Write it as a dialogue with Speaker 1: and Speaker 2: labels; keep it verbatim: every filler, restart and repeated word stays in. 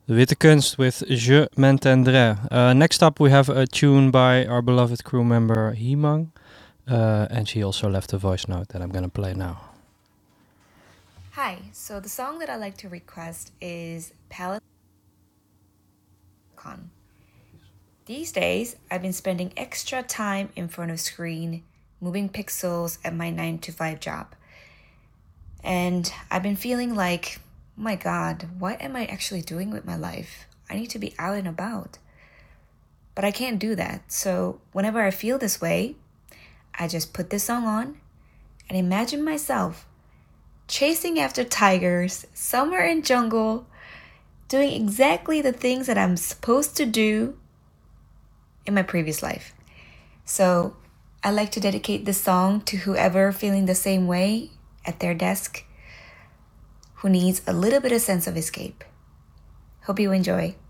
Speaker 1: De Witte Kunst with Je m'entendrai. Uh, next up, we have a tune by our beloved crew member Himang, uh, and she also left a voice note that I'm gonna play now.
Speaker 2: Hi, so the song that I like to request is Palette. These days, I've been spending extra time in front of screen, moving pixels at my nine to five job. And I've been feeling like, oh my God, what am I actually doing with my life? I need to be out and about. But I can't do that. So whenever I feel this way, I just put this song on and imagine myself chasing after tigers somewhere in jungle, doing exactly the things that I'm supposed to do in my previous life. So I like to dedicate this song to whoever feeling the same way at their desk, who needs a little bit of sense of escape. Hope you enjoy.